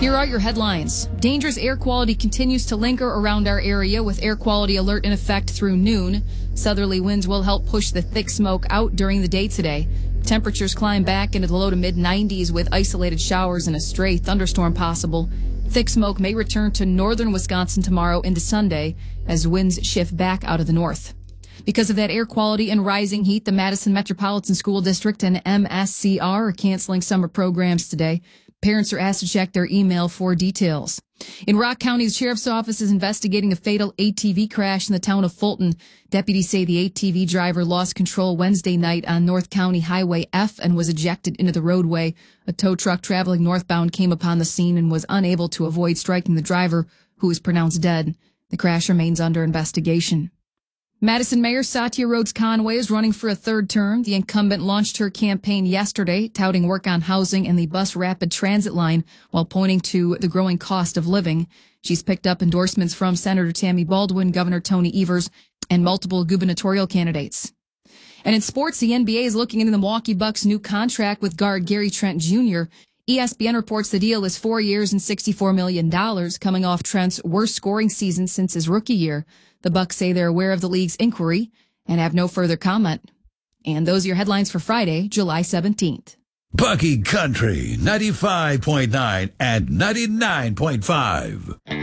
Here are your headlines. Dangerous air quality continues to linger around our area with air quality alert in effect through noon. Southerly winds will help push the thick smoke out during the day today. Temperatures climb back into the low to mid 90s with isolated showers and a stray thunderstorm possible. Thick smoke may return to northern Wisconsin tomorrow into Sunday as winds shift back out of the north. Because of that air quality and rising heat, the Madison Metropolitan School District and MSCR are canceling summer programs today. Parents are asked to check their email for details. In Rock County, the Sheriff's Office is investigating a fatal ATV crash in the town of Fulton. Deputies say the ATV driver lost control Wednesday night on North County Highway F and was ejected into the roadway. A tow truck traveling northbound came upon the scene and was unable to avoid striking the driver, who was pronounced dead. The crash remains under investigation. Madison Mayor Satya Rhodes Conway is running for a third term. The incumbent launched her campaign yesterday, touting work on housing and the bus rapid transit line while pointing to the growing cost of living. She's picked up endorsements from Senator Tammy Baldwin, Governor Tony Evers, and multiple gubernatorial candidates. And in sports, the NBA is looking into the Milwaukee Bucks' new contract with guard Gary Trent Jr. ESPN reports the deal is 4 years and $64 million, coming off Trent's worst scoring season since his rookie year. The Bucks say they're aware of the league's inquiry and have no further comment. And those are your headlines for Friday, July 17th. Bucky Country 95.9 and 99.5.